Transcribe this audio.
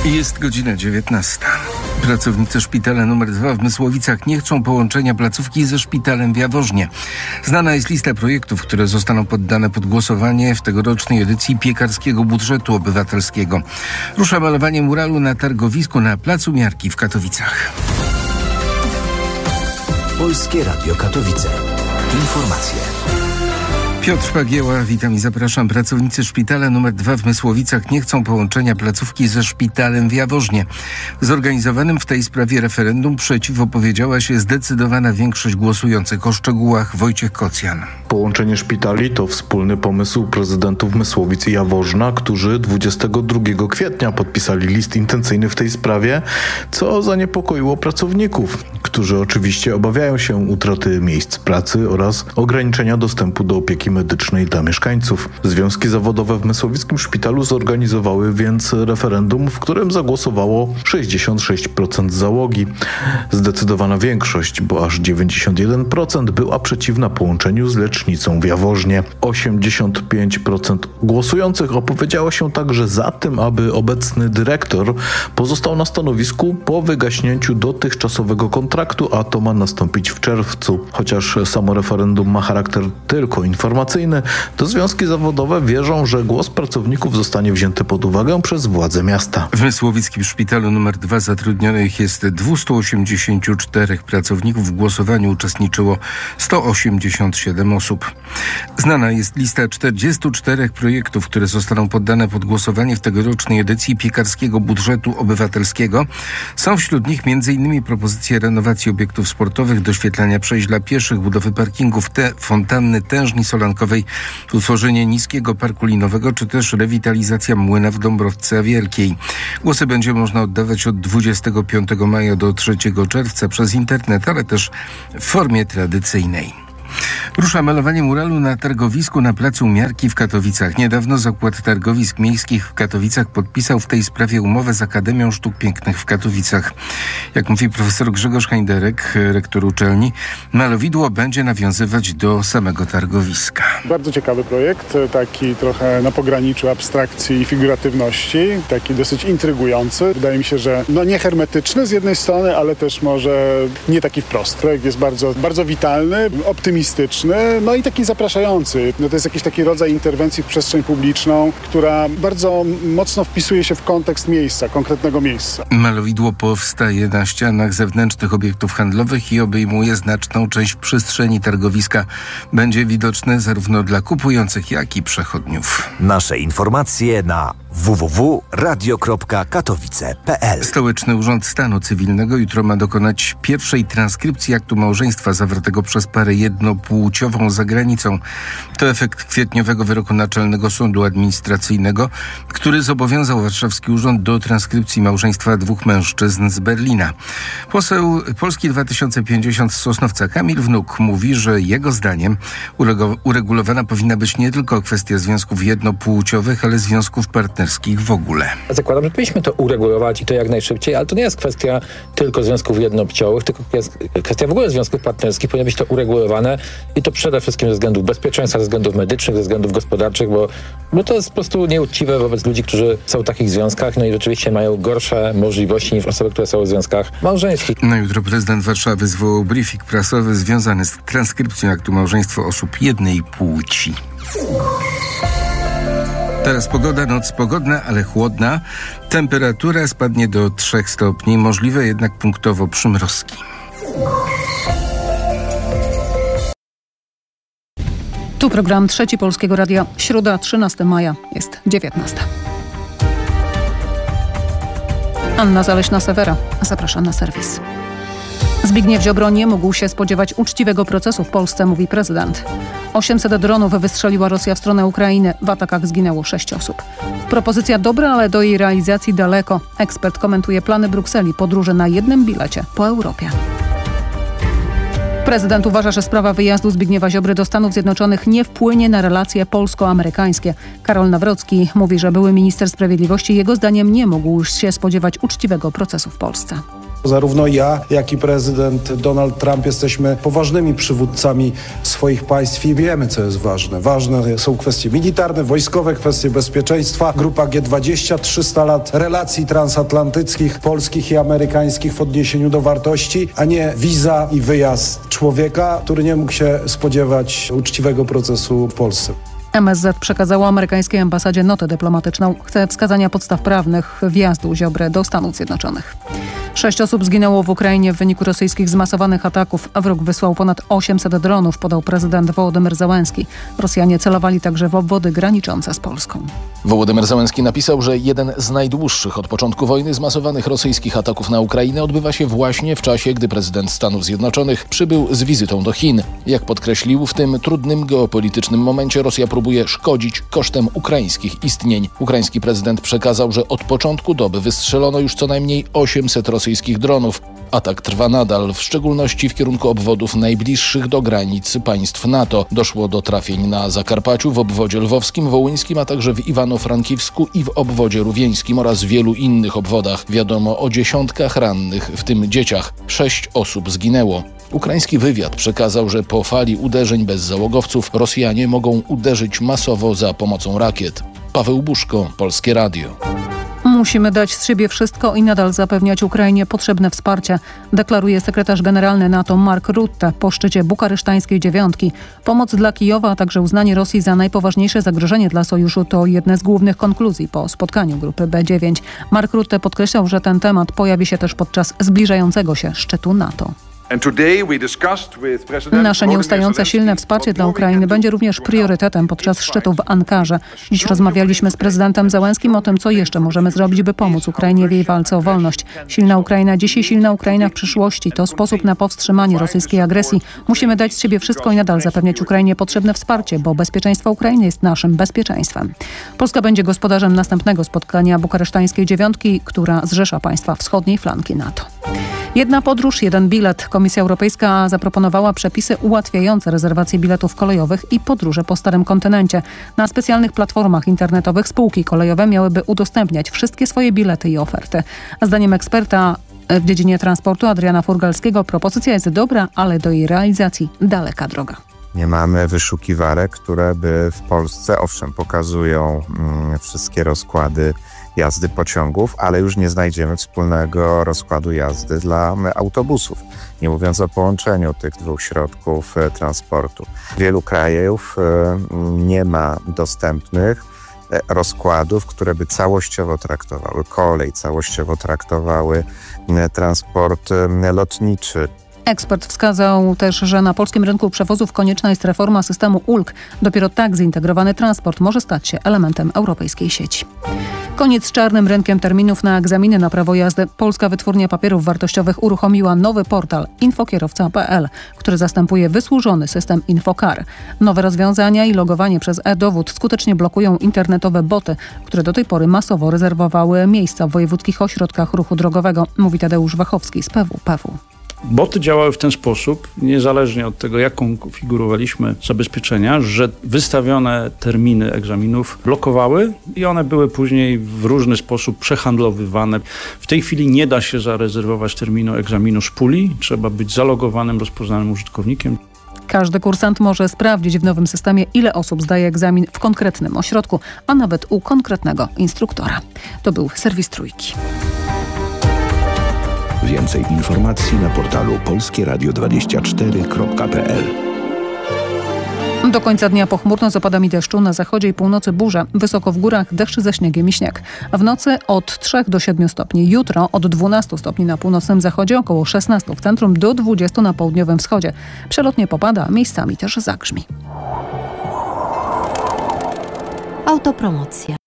Jest godzina 19. Pracownicy szpitala nr 2 w Mysłowicach nie chcą połączenia placówki ze szpitalem w Jaworznie. Znana jest lista projektów, które zostaną poddane pod głosowanie w tegorocznej edycji piekarskiego budżetu obywatelskiego. Rusza malowanie muralu na targowisku na Placu Miarki w Katowicach. Polskie Radio Katowice. Informacje. Piotr Pagieła, witam i zapraszam. Pracownicy szpitala nr 2 w Mysłowicach nie chcą połączenia placówki ze szpitalem w Jaworznie. W zorganizowanym w tej sprawie referendum przeciw opowiedziała się zdecydowana większość głosujących. O szczegółach Wojciech Kocjan. Połączenie szpitali to wspólny pomysł prezydentów Mysłowic i Jaworzna, którzy 22 kwietnia podpisali list intencyjny w tej sprawie, co zaniepokoiło pracowników, którzy oczywiście obawiają się utraty miejsc pracy oraz ograniczenia dostępu do opieki medycznej dla mieszkańców. Związki zawodowe w Mysłowickim szpitalu zorganizowały więc referendum, w którym zagłosowało 66% załogi. Zdecydowana większość, bo aż 91% była przeciwna połączeniu z lecznicą w Jaworznie. 85% głosujących opowiedziało się także za tym, aby obecny dyrektor pozostał na stanowisku po wygaśnięciu dotychczasowego kontraktu, a to ma nastąpić w czerwcu. Chociaż samo referendum ma charakter tylko informacyjny, to związki zawodowe wierzą, że głos pracowników zostanie wzięty pod uwagę przez władze miasta. W Mysłowickim szpitalu nr 2 zatrudnionych jest 284 pracowników. W głosowaniu uczestniczyło 187 osób. Znana jest lista 44 projektów, które zostaną poddane pod głosowanie w tegorocznej edycji piekarskiego budżetu obywatelskiego. Są wśród nich m.in. propozycje renowacji obiektów sportowych, doświetlania przejść dla pieszych, budowy parkingów, fontanny Tężni Solankowej, utworzenie niskiego parku linowego, czy też rewitalizacja młyna w Dąbrowce Wielkiej. Głosy będzie można oddawać od 25 maja do 3 czerwca przez internet, ale też w formie tradycyjnej. Rusza malowanie muralu na targowisku na Placu Miarki w Katowicach. Niedawno Zakład Targowisk Miejskich w Katowicach podpisał w tej sprawie umowę z Akademią Sztuk Pięknych w Katowicach. Jak mówi profesor Grzegorz Hajnderek, rektor uczelni, malowidło będzie nawiązywać do samego targowiska. Bardzo ciekawy projekt, taki trochę na pograniczu abstrakcji i figuratywności, taki dosyć intrygujący. Wydaje mi się, że nie hermetyczny z jednej strony, ale też może nie taki wprost. Projekt jest bardzo, bardzo witalny, optymistyczny, i taki zapraszający. To jest jakiś taki rodzaj interwencji w przestrzeń publiczną, która bardzo mocno wpisuje się w kontekst miejsca, konkretnego miejsca. Malowidło powstaje na ścianach zewnętrznych obiektów handlowych i obejmuje znaczną część przestrzeni targowiska. Będzie widoczne zarówno dla kupujących, jak i przechodniów. Nasze informacje na www.radio.katowice.pl. Stołeczny Urząd Stanu Cywilnego jutro ma dokonać pierwszej transkrypcji aktu małżeństwa zawartego przez parę jednopłciową za granicą. To efekt kwietniowego wyroku Naczelnego Sądu Administracyjnego, który zobowiązał warszawski urząd do transkrypcji małżeństwa dwóch mężczyzn z Berlina. Poseł Polski 2050 z Sosnowca Kamil Wnuk mówi, że jego zdaniem uregulowana powinna być nie tylko kwestia związków jednopłciowych, ale związków partnerskich w ogóle. Zakładam, że powinniśmy to uregulować i to jak najszybciej, ale to nie jest kwestia tylko związków jednopłciowych, tylko jest kwestia w ogóle związków partnerskich. Powinno być to uregulowane i to przede wszystkim ze względów bezpieczeństwa, ze względów medycznych, ze względów gospodarczych, bo to jest po prostu nieuczciwe wobec ludzi, którzy są w takich związkach, i rzeczywiście mają gorsze możliwości niż osoby, które są w związkach małżeńskich. Na jutro prezydent Warszawy zwołał briefing prasowy związany z transkrypcją aktu małżeństwa osób jednej płci. Teraz pogoda, noc pogodna, ale chłodna. Temperatura spadnie do 3 stopni, możliwe jednak punktowo przymrozki. Tu program Trzeci Polskiego Radia. Środa, 13 maja, jest 19. Anna Zaleśna-Sewera, zapraszam na serwis. Zbigniew Ziobro nie mógł się spodziewać uczciwego procesu w Polsce, mówi prezydent. 800 dronów wystrzeliła Rosja w stronę Ukrainy. W atakach zginęło 6 osób. Propozycja dobra, ale do jej realizacji daleko. Ekspert komentuje plany Brukseli, podróże na jednym bilecie po Europie. Prezydent uważa, że sprawa wyjazdu Zbigniewa Ziobry do Stanów Zjednoczonych nie wpłynie na relacje polsko-amerykańskie. Karol Nawrocki mówi, że były minister sprawiedliwości jego zdaniem nie mógł się spodziewać uczciwego procesu w Polsce. Zarówno ja, jak i prezydent Donald Trump jesteśmy poważnymi przywódcami swoich państw i wiemy, co jest ważne. Ważne są kwestie militarne, wojskowe, kwestie bezpieczeństwa. Grupa G20, 300 lat relacji transatlantyckich, polskich i amerykańskich w odniesieniu do wartości, a nie wiza i wyjazd człowieka, który nie mógł się spodziewać uczciwego procesu w Polsce. MSZ przekazało amerykańskiej ambasadzie notę dyplomatyczną. Chce wskazania podstaw prawnych wjazdu Ziobry do Stanów Zjednoczonych. 6 osób zginęło w Ukrainie w wyniku rosyjskich zmasowanych ataków. Wróg wysłał ponad 800 dronów, podał prezydent Wołodymyr Zełenski. Rosjanie celowali także w obwody graniczące z Polską. Wołodymyr Zełenski napisał, że jeden z najdłuższych od początku wojny zmasowanych rosyjskich ataków na Ukrainę odbywa się właśnie w czasie, gdy prezydent Stanów Zjednoczonych przybył z wizytą do Chin. Jak podkreślił, w tym trudnym geopolitycznym momencie Rosja próbuje szkodzić kosztem ukraińskich istnień. Ukraiński prezydent przekazał, że od początku doby wystrzelono już co najmniej 800 rosyjskich dronów. Atak trwa nadal, w szczególności w kierunku obwodów najbliższych do granic państw NATO. Doszło do trafień na Zakarpaciu, w obwodzie lwowskim, wołyńskim, a także w Iwano-Frankivsku i w obwodzie rówieńskim oraz wielu innych obwodach. Wiadomo o dziesiątkach rannych, w tym dzieciach. 6 osób zginęło. Ukraiński wywiad przekazał, że po fali uderzeń bezzałogowców Rosjanie mogą uderzyć masowo za pomocą rakiet. Paweł Buszko, Polskie Radio. Musimy dać z siebie wszystko i nadal zapewniać Ukrainie potrzebne wsparcie, deklaruje sekretarz generalny NATO Mark Rutte po szczycie bukaresztańskiej dziewiątki. Pomoc dla Kijowa, a także uznanie Rosji za najpoważniejsze zagrożenie dla sojuszu to jedne z głównych konkluzji po spotkaniu grupy B9. Mark Rutte podkreślał, że ten temat pojawi się też podczas zbliżającego się szczytu NATO. Nasze nieustające silne wsparcie dla Ukrainy będzie również priorytetem podczas szczytu w Ankarze. Dziś rozmawialiśmy z prezydentem Zełenskim o tym, co jeszcze możemy zrobić, by pomóc Ukrainie w jej walce o wolność. Silna Ukraina dziś i silna Ukraina w przyszłości to sposób na powstrzymanie rosyjskiej agresji. Musimy dać z siebie wszystko i nadal zapewniać Ukrainie potrzebne wsparcie, bo bezpieczeństwo Ukrainy jest naszym bezpieczeństwem. Polska będzie gospodarzem następnego spotkania bukaresztańskiej dziewiątki, która zrzesza państwa wschodniej flanki NATO. Jedna podróż, jeden bilet. Komisja Europejska zaproponowała przepisy ułatwiające rezerwacje biletów kolejowych i podróże po Starym Kontynencie. Na specjalnych platformach internetowych spółki kolejowe miałyby udostępniać wszystkie swoje bilety i oferty. A zdaniem eksperta w dziedzinie transportu Adriana Furgalskiego propozycja jest dobra, ale do jej realizacji daleka droga. Nie mamy wyszukiwarek, które by w Polsce, owszem, pokazują wszystkie rozkłady jazdy pociągów, ale już nie znajdziemy wspólnego rozkładu jazdy dla autobusów, nie mówiąc o połączeniu tych dwóch środków transportu. Wielu krajów nie ma dostępnych rozkładów, które by całościowo traktowały kolej, całościowo traktowały transport lotniczy. Ekspert wskazał też, że na polskim rynku przewozów konieczna jest reforma systemu ulg. Dopiero tak zintegrowany transport może stać się elementem europejskiej sieci. Koniec z czarnym rynkiem terminów na egzaminy na prawo jazdy. Polska Wytwórnia Papierów Wartościowych uruchomiła nowy portal infokierowca.pl, który zastępuje wysłużony system Infokar. Nowe rozwiązania i logowanie przez e-dowód skutecznie blokują internetowe boty, które do tej pory masowo rezerwowały miejsca w wojewódzkich ośrodkach ruchu drogowego, mówi Tadeusz Wachowski z PWPW. Boty działały w ten sposób, niezależnie od tego, jak konfigurowaliśmy zabezpieczenia, że wystawione terminy egzaminów blokowały i one były później w różny sposób przehandlowywane. W tej chwili nie da się zarezerwować terminu egzaminu z puli, trzeba być zalogowanym, rozpoznanym użytkownikiem. Każdy kursant może sprawdzić w nowym systemie, ile osób zdaje egzamin w konkretnym ośrodku, a nawet u konkretnego instruktora. To był serwis Trójki. Więcej informacji na portalu polskieradio24.pl. Do końca dnia pochmurno z opadami deszczu, na zachodzie i północy burze. Wysoko w górach deszcz ze śniegiem i śnieg. W nocy od 3 do 7 stopni. Jutro od 12 stopni na północnym zachodzie, około 16 w centrum, do 20 na południowym wschodzie. Przelotnie popada, miejscami też zagrzmi. Autopromocja.